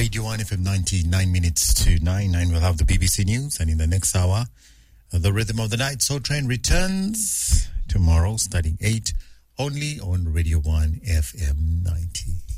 Radio 1 FM 99 minutes to 9. We'll have the BBC News, and in the next hour, the Rhythm of the Night Soul Train returns tomorrow starting 8, only on Radio 1 FM 90.